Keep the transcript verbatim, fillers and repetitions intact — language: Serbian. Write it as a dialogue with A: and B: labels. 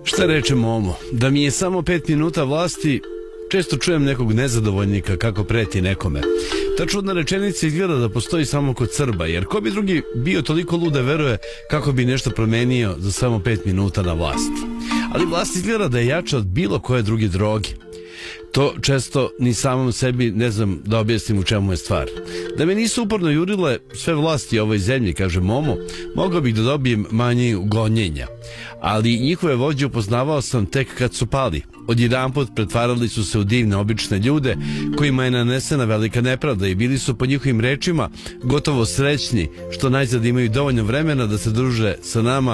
A: Šta reče Momo? Da mi je samo pet minuta vlasti, često čujem nekog nezadovoljnika kako preti nekome. Ta čudna rečenica izgleda da postoji samo kod Srba, jer ko bi drugi bio toliko lud da veruje kako bi nešto promenio za samo pet minuta na vlasti. Ali vlast izgleda da je jača od bilo koje druge droge. To često ni samom sebi ne znam da objasnim u čemu je stvar. Da me nisu uporno jurile sve vlasti ovoj zemlji, kaže Momo, mogao bih da dobijem manje gonjenja. Ali njihove vođe upoznavao sam tek kad su pali. Odjedanput pretvarali su se u divne obične ljude kojima je nanesena velika nepravda i bili su po njihovim rečima gotovo srećni što najzad imaju dovoljno vremena da se druže sa nama